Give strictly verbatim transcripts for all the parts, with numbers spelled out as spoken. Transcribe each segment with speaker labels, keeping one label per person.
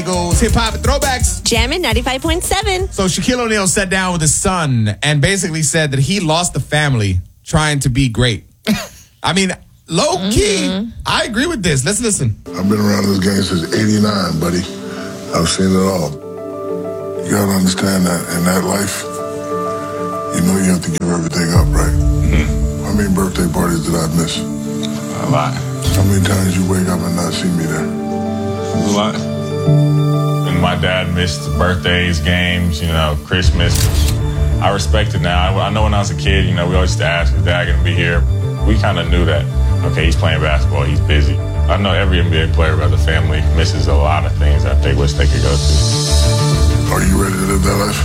Speaker 1: Goes hip hop and throwbacks.
Speaker 2: Jammin' ninety-five point seven.
Speaker 1: So Shaquille O'Neal sat down with his son and basically said that he lost the family trying to be great. I mean, low key, mm-hmm. I agree with this. Let's listen.
Speaker 3: I've been around this game since eighty-nine, buddy. I've seen it all. You gotta understand that in that life, you know you have to give everything up, right? Mm-hmm. How many birthday parties did I miss?
Speaker 4: A lot.
Speaker 3: How many times you wake up and not see me there?
Speaker 4: A lot. And my dad missed birthdays, games, you know, Christmas. I respect it now. I, I know when I was a kid, you know, we always used to ask, is Dad going to be here? We kind of knew that. Okay, he's playing basketball. He's busy. I know every N B A player as a family misses a lot of things that they wish they could go to.
Speaker 3: Are you ready to live that life?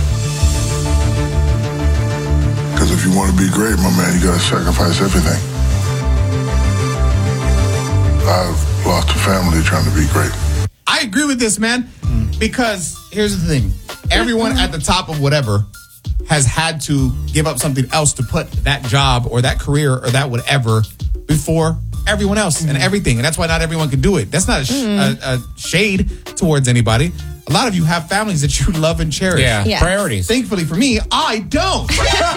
Speaker 3: Because if you want to be great, my man, you got to sacrifice everything. I've lost a family trying to be great.
Speaker 1: I agree with this, man, because here's the thing. Everyone at the top of whatever has had to give up something else to put that job or that career or that whatever before everyone else mm-hmm. and everything. And that's why not everyone can do it. That's not a, sh- mm-hmm. a, a shade towards anybody. A lot of you have families that you love and cherish.
Speaker 5: Yeah, yeah. Priorities.
Speaker 1: Thankfully for me, I don't.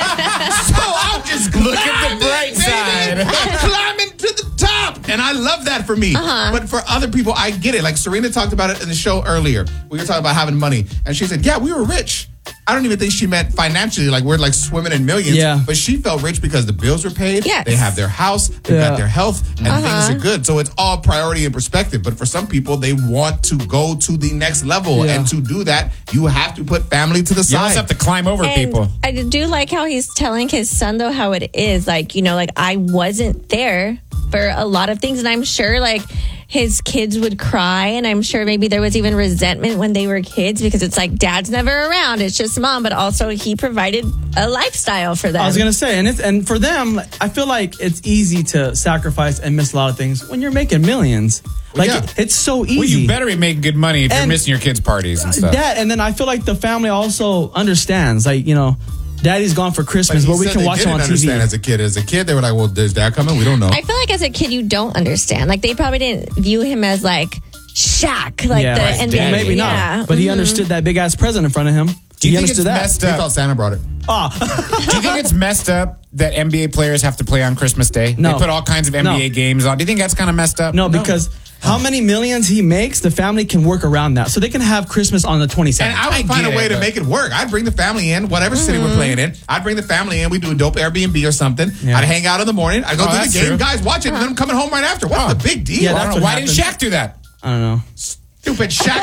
Speaker 1: So I'm just
Speaker 5: look at the bright side.
Speaker 1: I'm climbing to the top. And I love that for me. Uh-huh. But for other people, I get it. Like Serena talked about it in the show earlier. We were talking about having money. And she said, yeah, we were rich. I don't even think she meant financially, like we're like swimming in millions.
Speaker 6: Yeah.
Speaker 1: But she felt rich because the bills were paid.
Speaker 2: Yes.
Speaker 1: They have their house. They
Speaker 6: Yeah.
Speaker 1: got their health. And
Speaker 2: Uh-huh.
Speaker 1: things are good. So it's all priority and perspective. But for some people, they want to go to the next level.
Speaker 6: Yeah.
Speaker 1: And to do that, you have to put family to the
Speaker 5: You
Speaker 1: side.
Speaker 5: almost have to climb over
Speaker 2: And
Speaker 5: people.
Speaker 2: I do like how he's telling his son, though, how it is. Like, you know, like I wasn't there for a lot of things. And I'm sure, like, his kids would cry. And I'm sure maybe there was even resentment when they were kids because it's like dad's never around. It's just mom. But also he provided a lifestyle for them.
Speaker 6: I was going to say, and it's, and for them, I feel like it's easy to sacrifice and miss a lot of things when you're making millions. Like,
Speaker 1: yeah.
Speaker 6: it, it's so easy.
Speaker 5: Well, you better be making good money if
Speaker 6: And
Speaker 5: you're missing your kids' parties and stuff.
Speaker 6: That, and then I feel like the family also understands, like, you know, daddy's gone for Christmas, but,
Speaker 1: he
Speaker 6: we
Speaker 1: said
Speaker 6: can
Speaker 1: they
Speaker 6: watch him
Speaker 1: didn't
Speaker 6: on T V.
Speaker 1: understand as a kid. As a kid, they were like, well, there's dad coming? We don't know.
Speaker 2: I feel like as a kid, you don't understand. Like they probably didn't view him as like Shaq, like
Speaker 6: yeah,
Speaker 2: the
Speaker 6: right.
Speaker 2: N B A.
Speaker 6: Well, maybe not.
Speaker 2: Yeah.
Speaker 6: But he
Speaker 2: Mhm.
Speaker 6: understood that big ass present in front of him.
Speaker 5: Do you
Speaker 6: he
Speaker 5: think
Speaker 6: understood
Speaker 5: it's
Speaker 6: that.
Speaker 5: messed
Speaker 1: He
Speaker 5: up?
Speaker 1: thought Santa brought it.
Speaker 6: Oh.
Speaker 5: Do you think it's messed up that N B A players have to play on Christmas Day?
Speaker 6: No.
Speaker 5: They put all kinds of N B A
Speaker 6: No.
Speaker 5: games on. Do you think that's kind of messed up?
Speaker 6: No, because how many millions he makes, the family can work around that. So they can have Christmas on the twenty-second.
Speaker 1: And I would
Speaker 5: I
Speaker 1: find a
Speaker 5: get
Speaker 1: way
Speaker 5: it,
Speaker 1: to
Speaker 5: but-
Speaker 1: make it work. I'd bring the family in, whatever city
Speaker 2: Mm-hmm.
Speaker 1: we're playing in. I'd bring the family in. We'd do a dope Airbnb or something.
Speaker 6: Yeah.
Speaker 1: I'd hang out in the morning. I'd go
Speaker 5: Oh,
Speaker 1: to the
Speaker 5: that's
Speaker 1: game.
Speaker 5: true.
Speaker 1: Guys, watch it. And then I'm coming home right after. What's
Speaker 5: Oh.
Speaker 1: the big deal?
Speaker 6: Yeah,
Speaker 5: I
Speaker 6: that's
Speaker 5: don't
Speaker 6: what
Speaker 5: know. Why didn't
Speaker 6: happened.
Speaker 5: Shaq do that?
Speaker 6: I don't know.
Speaker 1: Stupid Shaq.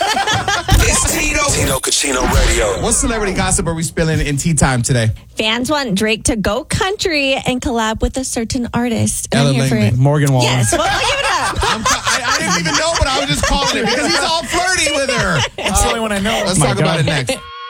Speaker 7: It's Tito. Tito Cucino Radio.
Speaker 1: What celebrity gossip are we spilling in tea time today?
Speaker 2: Fans want Drake to go country and collab with a certain artist. And
Speaker 1: Ella
Speaker 2: I'm here for
Speaker 1: Langley.
Speaker 2: it.
Speaker 6: Morgan Wallen.
Speaker 2: Yes, well, give it up.
Speaker 1: I'm, I, I didn't even know, but I was just calling it because he's all flirty with her.
Speaker 5: That's the only one I know.
Speaker 1: Let's
Speaker 6: my
Speaker 1: talk about
Speaker 6: God.
Speaker 1: it next.